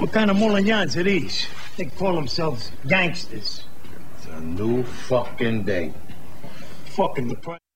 What kind of Molignans are these? They call themselves gangsters. It's a new fucking day. Fucking the